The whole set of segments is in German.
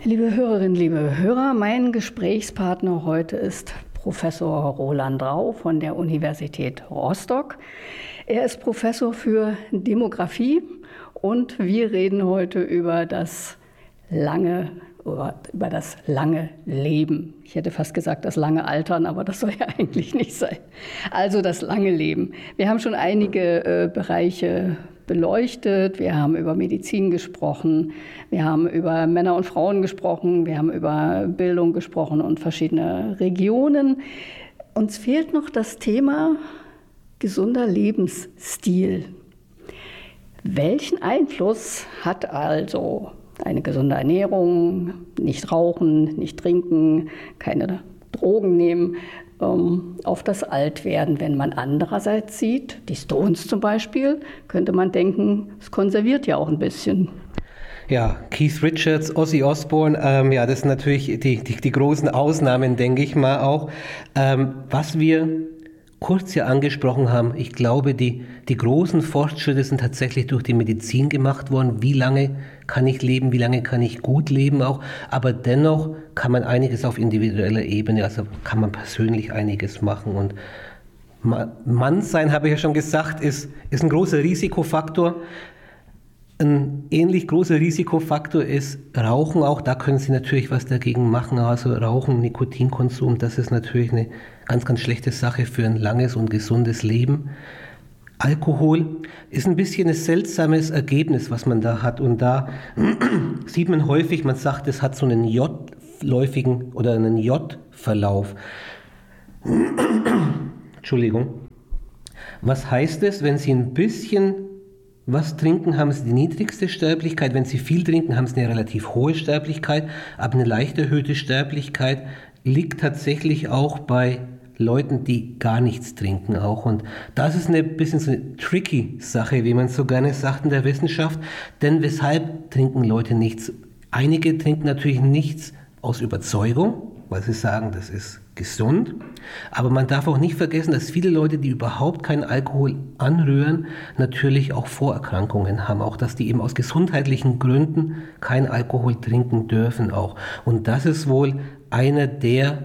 Liebe Hörerinnen, liebe Hörer, mein Gesprächspartner heute ist Professor Roland Rau von der Universität Rostock. Er ist Professor für Demografie und wir reden heute über das lange Leben. Ich hätte fast gesagt, das lange Altern, aber das soll ja eigentlich nicht sein. Also das lange Leben. Wir haben schon einige Bereiche beleuchtet. Wir haben über Medizin gesprochen. Wir haben über Männer und Frauen gesprochen. Wir haben über Bildung gesprochen und verschiedene Regionen. Uns fehlt noch das Thema gesunder Lebensstil. Welchen Einfluss hat also eine gesunde Ernährung, nicht rauchen, nicht trinken, keine Drogen nehmen, auf das Altwerden? Wenn man andererseits sieht, die Stones zum Beispiel, könnte man denken, es konserviert ja auch ein bisschen. Ja, Keith Richards, Ozzy Osbourne, das sind natürlich die großen Ausnahmen, denke ich mal auch. Was wir kurz hier angesprochen haben, ich glaube, die großen Fortschritte sind tatsächlich durch die Medizin gemacht worden. Wie lange kann ich leben, wie lange kann ich gut leben auch, aber dennoch kann man einiges auf individueller Ebene, also kann man persönlich einiges machen. Und Mann sein, habe ich ja schon gesagt, ist ein großer Risikofaktor. Ein ähnlich großer Risikofaktor ist Rauchen auch. Da können Sie natürlich was dagegen machen. Also Rauchen, Nikotinkonsum, das ist natürlich eine ganz, ganz schlechte Sache für ein langes und gesundes Leben. Alkohol ist ein bisschen ein seltsames Ergebnis, was man da hat. Und da sieht man häufig, man sagt, es hat so einen J-läufigen oder einen J-Verlauf. Entschuldigung. Was heißt es, wenn Sie ein bisschen was trinken, haben Sie die niedrigste Sterblichkeit. Wenn Sie viel trinken, haben Sie eine relativ hohe Sterblichkeit. Aber eine leicht erhöhte Sterblichkeit liegt tatsächlich auch bei Leuten, die gar nichts trinken auch. Und das ist ein bisschen so eine tricky Sache, wie man so gerne sagt in der Wissenschaft. Denn weshalb trinken Leute nichts? Einige trinken natürlich nichts aus Überzeugung, weil sie sagen, das ist gesund. Aber man darf auch nicht vergessen, dass viele Leute, die überhaupt keinen Alkohol anrühren, natürlich auch Vorerkrankungen haben. Auch, dass die eben aus gesundheitlichen Gründen keinen Alkohol trinken dürfen auch. Und das ist wohl einer der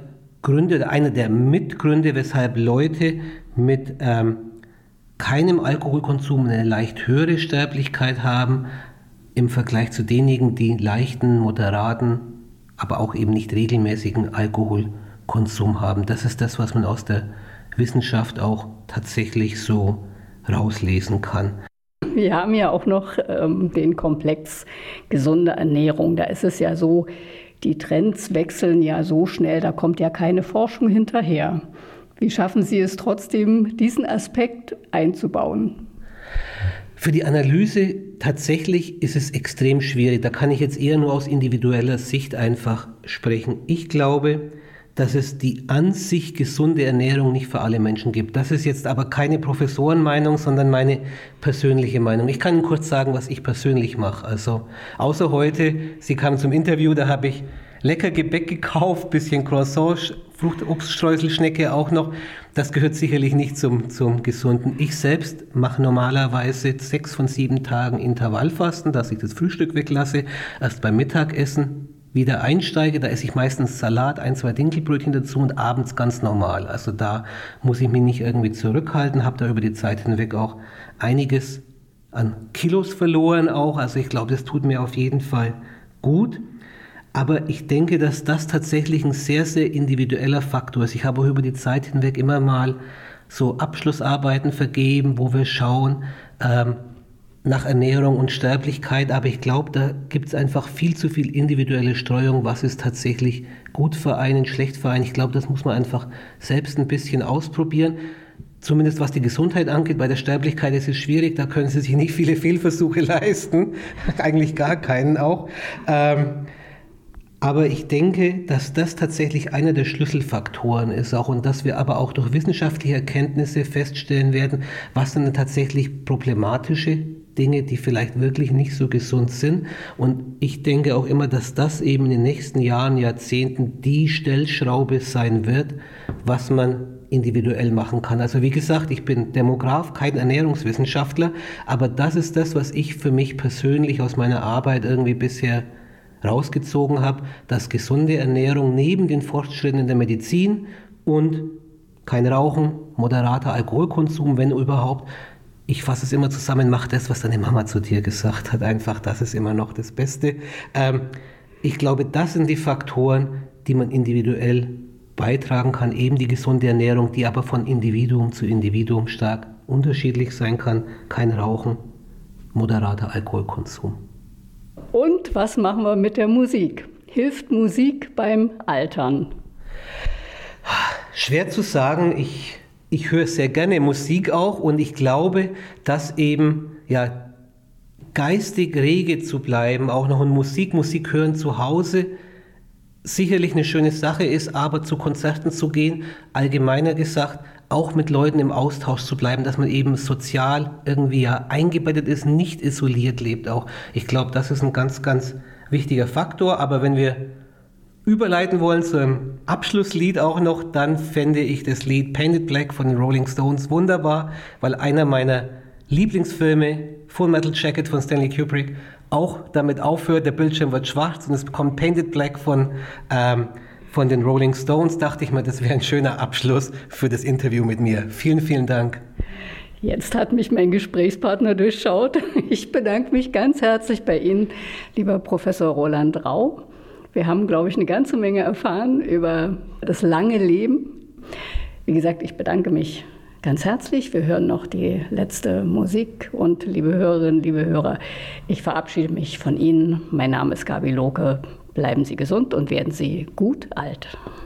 Mitgründe, weshalb Leute mit keinem Alkoholkonsum eine leicht höhere Sterblichkeit haben im Vergleich zu denjenigen, die leichten, moderaten, aber auch eben nicht regelmäßigen Alkoholkonsum haben. Das ist das, was man aus der Wissenschaft auch tatsächlich so rauslesen kann. Wir haben ja auch noch den Komplex gesunde Ernährung. Da ist es ja so, die Trends wechseln ja so schnell, da kommt ja keine Forschung hinterher. Wie schaffen Sie es trotzdem, diesen Aspekt einzubauen? Für die Analyse tatsächlich ist es extrem schwierig. Da kann ich jetzt eher nur aus individueller Sicht einfach sprechen. Ich glaube, dass es die an sich gesunde Ernährung nicht für alle Menschen gibt. Das ist jetzt aber keine Professorenmeinung, sondern meine persönliche Meinung. Ich kann Ihnen kurz sagen, was ich persönlich mache. Also außer heute, Sie kamen zum Interview, da habe ich lecker Gebäck gekauft, bisschen Croissant, Frucht-Obststreuselschnecke auch noch. Das gehört sicherlich nicht zum Gesunden. Ich selbst mache normalerweise 6 von 7 Tagen Intervallfasten, dass ich das Frühstück weglasse, erst beim Mittagessen wieder einsteige, da esse ich meistens Salat, 1, 2 Dinkelbrötchen dazu und abends ganz normal. Also da muss ich mich nicht irgendwie zurückhalten, habe da über die Zeit hinweg auch einiges an Kilos verloren auch. Also ich glaube, das tut mir auf jeden Fall gut. Aber ich denke, dass das tatsächlich ein sehr, sehr individueller Faktor ist. Ich habe auch über die Zeit hinweg immer mal so Abschlussarbeiten vergeben, wo wir schauen, nach Ernährung und Sterblichkeit, aber ich glaube, da gibt es einfach viel zu viel individuelle Streuung, was ist tatsächlich gut für einen, schlecht für einen. Ich glaube, das muss man einfach selbst ein bisschen ausprobieren, zumindest was die Gesundheit angeht. Bei der Sterblichkeit ist es schwierig, da können Sie sich nicht viele Fehlversuche leisten, eigentlich gar keinen auch. Aber ich denke, dass das tatsächlich einer der Schlüsselfaktoren ist auch und dass wir aber auch durch wissenschaftliche Erkenntnisse feststellen werden, was sind tatsächlich problematische Dinge, die vielleicht wirklich nicht so gesund sind. Und ich denke auch immer, dass das eben in den nächsten Jahren, Jahrzehnten die Stellschraube sein wird, was man individuell machen kann. Also wie gesagt, ich bin Demograf, kein Ernährungswissenschaftler, aber das ist das, was ich für mich persönlich aus meiner Arbeit irgendwie bisher rausgezogen habe, dass gesunde Ernährung neben den Fortschritten in der Medizin und kein Rauchen, moderater Alkoholkonsum, wenn überhaupt, ich fasse es immer zusammen, mach das, was deine Mama zu dir gesagt hat, einfach, das ist immer noch das Beste. Ich glaube, das sind die Faktoren, die man individuell beitragen kann, eben die gesunde Ernährung, die aber von Individuum zu Individuum stark unterschiedlich sein kann. Kein Rauchen, moderater Alkoholkonsum. Und was machen wir mit der Musik? Hilft Musik beim Altern? Schwer zu sagen. Ich höre sehr gerne Musik auch und ich glaube, dass eben geistig rege zu bleiben, auch noch in Musik hören zu Hause, sicherlich eine schöne Sache ist, aber zu Konzerten zu gehen, allgemeiner gesagt, auch mit Leuten im Austausch zu bleiben, dass man eben sozial irgendwie eingebettet ist, nicht isoliert lebt auch. Ich glaube, das ist ein ganz, ganz wichtiger Faktor, aber wenn wir überleiten wollen zu einem Abschlusslied auch noch, dann fände ich das Lied Painted Black von den Rolling Stones wunderbar, weil einer meiner Lieblingsfilme, Full Metal Jacket von Stanley Kubrick, auch damit aufhört, der Bildschirm wird schwarz und es bekommt Painted Black von den Rolling Stones, dachte ich mir, das wäre ein schöner Abschluss für das Interview mit mir. Vielen, vielen Dank. Jetzt hat mich mein Gesprächspartner durchschaut. Ich bedanke mich ganz herzlich bei Ihnen, lieber Professor Roland Rau. Wir haben, glaube ich, eine ganze Menge erfahren über das lange Leben. Wie gesagt, ich bedanke mich ganz herzlich. Wir hören noch die letzte Musik und liebe Hörerinnen, liebe Hörer, ich verabschiede mich von Ihnen. Mein Name ist Gabi Lohke. Bleiben Sie gesund und werden Sie gut alt.